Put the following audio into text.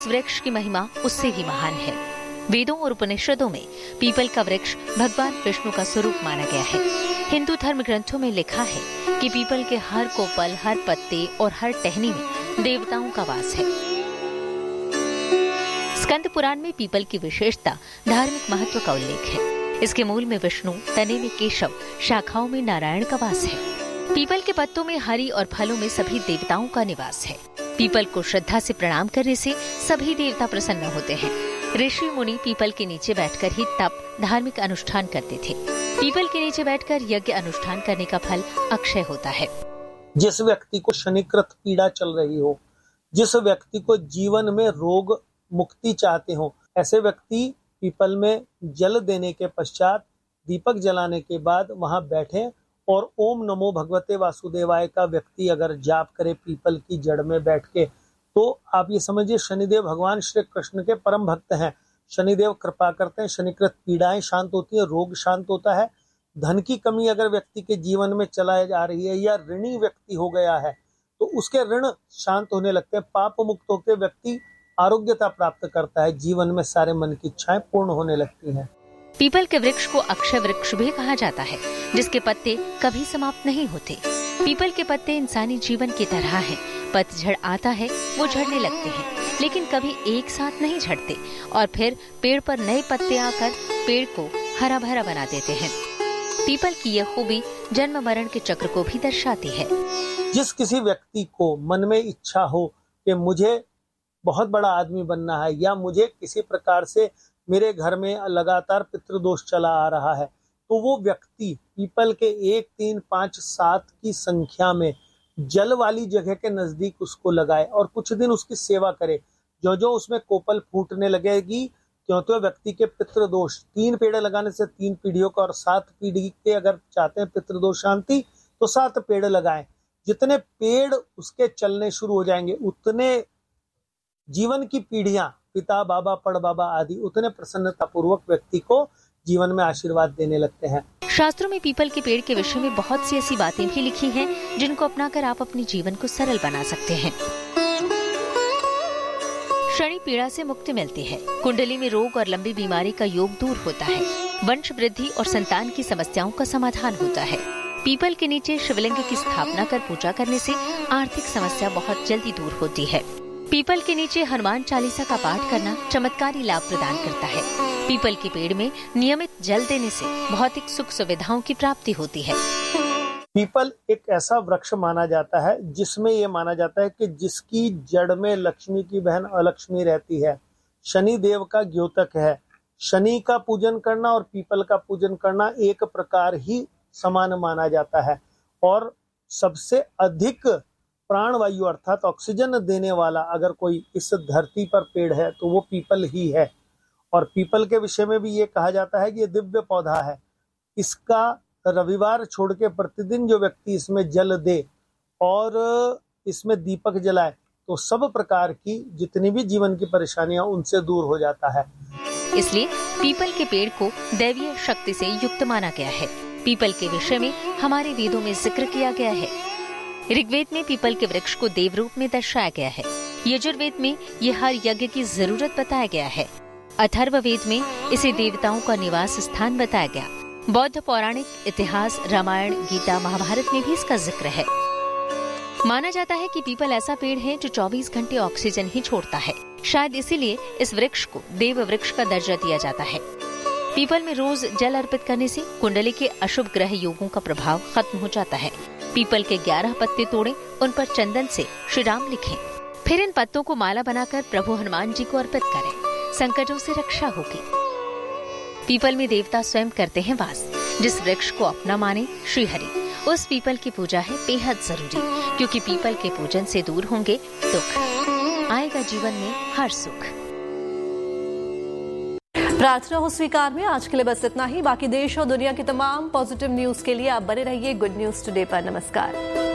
वृक्ष की महिमा उससे भी महान है। वेदों और उपनिषदों में पीपल का वृक्ष भगवान विष्णु का स्वरूप माना गया है। हिंदू धर्म ग्रंथों में लिखा है कि पीपल के हर कोपल, हर पत्ते और हर टहनी में देवताओं का वास है। स्कंद पुराण में पीपल की विशेषता, धार्मिक महत्व का उल्लेख है। इसके मूल में विष्णु, तने में केशव, शाखाओं में नारायण का वास है। पीपल के पत्तों में हरि और फलों में सभी देवताओं का निवास है। पीपल को श्रद्धा से प्रणाम करने से सभी देवता प्रसन्न होते हैं। ऋषि मुनि पीपल के नीचे बैठकर ही तप, धार्मिक अनुष्ठान करते थे। पीपल के नीचे बैठकर यज्ञ अनुष्ठान करने का फल अक्षय होता है। जिस व्यक्ति को शनिकृत पीड़ा चल रही हो, जिस व्यक्ति को जीवन में रोग मुक्ति चाहते हो, ऐसे व्यक्ति पीपल में जल देने के पश्चात, दीपक जलाने के बाद वहां बैठे और ओम नमो भगवते वासुदेवाय का व्यक्ति अगर जाप करे पीपल की जड़ में बैठ के, तो आप ये समझिए शनिदेव भगवान श्री कृष्ण के परम भक्त हैं। शनिदेव कृपा करते हैं, शनिकृत पीड़ाएं शांत होती है, रोग शांत होता है। धन की कमी अगर व्यक्ति के जीवन में चला जा रही है या ऋणी व्यक्ति हो गया है तो उसके ऋण शांत होने लगते हैं। पाप मुक्त होकर व्यक्ति आरोग्यता प्राप्त करता है, जीवन में सारे मन की इच्छाएं पूर्ण होने लगती हैं। पीपल के वृक्ष को अक्षय वृक्ष भी कहा जाता है, जिसके पत्ते कभी समाप्त नहीं होते। पीपल के पत्ते इंसानी जीवन की तरह हैं। पतझड़ आता है, वो झड़ने लगते हैं, लेकिन कभी एक साथ नहीं झड़ते और फिर पेड़ पर नए पत्ते आकर पेड़ को हरा भरा बना देते हैं। पीपल की यह खूबी जन्म मरण के चक्र को भी दर्शाती है। जिस किसी व्यक्ति को मन में इच्छा हो कि मुझे बहुत बड़ा आदमी बनना है या मुझे किसी प्रकार से मेरे घर में लगातार पितृदोष चला आ रहा है, तो वो व्यक्ति पीपल के 1, 3, 5, 7 की संख्या में जल वाली जगह के नजदीक उसको लगाए और कुछ दिन उसकी सेवा करे। जो जो उसमें कोपल फूटने लगेगी, क्यों तो व्यक्ति के पितृदोष, 3 पेड़ लगाने से 3 पीढ़ियों का और 7 पीढ़ी के अगर चाहते हैं पितृदोष शांति तो 7 पेड़ लगाएं। जितने पेड़ उसके चलने शुरू हो जाएंगे उतने जीवन की पीढ़ियां, पिता, बाबा, पड़ बाबा आदि, उतने प्रसन्नता पूर्वक व्यक्ति को जीवन में आशीर्वाद देने लगते हैं। शास्त्रों में पीपल के पेड़ के विषय में बहुत सी ऐसी बातें भी लिखी हैं जिनको अपनाकर आप अपने जीवन को सरल बना सकते हैं। शनि पीड़ा से मुक्ति मिलती है। कुंडली में रोग और लंबी बीमारी का योग दूर होता है। वंश वृद्धि और संतान की समस्याओं का समाधान होता है। पीपल के नीचे शिवलिंग की स्थापना कर पूजा करने से आर्थिक समस्या बहुत जल्दी दूर होती है। पीपल के नीचे हनुमान चालीसा का पाठ करना चमत्कारी लाभ प्रदान करता है। पीपल के पेड़ में नियमित जल देने से भौतिक सुख सुविधाओं की प्राप्ति होती है। पीपल एक ऐसा वृक्ष माना जाता है जिसमें ये माना जाता है कि जिसकी जड़ में लक्ष्मी की बहन अलक्ष्मी रहती है, शनि देव का द्योतक है। शनि का पूजन करना और पीपल का पूजन करना एक प्रकार ही समान माना जाता है और सबसे अधिक प्राणवायु अर्थात ऑक्सीजन देने वाला अगर कोई इस धरती पर पेड़ है तो वो पीपल ही है। और पीपल के विषय में भी ये कहा जाता है कि ये दिव्य पौधा है। इसका रविवार छोड़ के प्रतिदिन जो व्यक्ति इसमें जल दे और इसमें दीपक जलाए तो सब प्रकार की जितनी भी जीवन की परेशानियां उनसे दूर हो जाता है। इसलिए पीपल के पेड़ को दैवीय शक्ति से युक्त माना गया है। पीपल के विषय में हमारे वेदों में जिक्र किया गया है। ऋग्वेद में पीपल के वृक्ष को देव रूप में दर्शाया गया है। यजुर्वेद में ये हर यज्ञ की जरूरत बताया गया है। अथर्ववेद में इसे देवताओं का निवास स्थान बताया गया। बौद्ध पौराणिक इतिहास, रामायण, गीता, महाभारत में भी इसका जिक्र है। माना जाता है कि पीपल ऐसा पेड़ है जो 24 घंटे ऑक्सीजन ही छोड़ता है। शायद इसीलिए इस वृक्ष को देव वृक्ष का दर्जा दिया जाता है। पीपल में रोज जल अर्पित करने से कुंडली के अशुभ ग्रह योगों का प्रभाव खत्म हो जाता है। पीपल के 11 पत्ते तोड़ें, उन पर चंदन से श्री राम लिखें, फिर इन पत्तों को माला बनाकर प्रभु हनुमान जी को अर्पित करें। संकटों से रक्षा होगी। पीपल में देवता स्वयं करते हैं वास। जिस वृक्ष को अपना माने श्री हरि, उस पीपल की पूजा है बेहद जरूरी, क्योंकि पीपल के पूजन से दूर होंगे दुख, आएगा जीवन में हर सुख। प्रार्थना हो स्वीकार में आज के लिए बस इतना ही। बाकी देश और दुनिया की तमाम पॉजिटिव न्यूज के लिए आप बने रहिए गुड न्यूज टुडे पर। नमस्कार।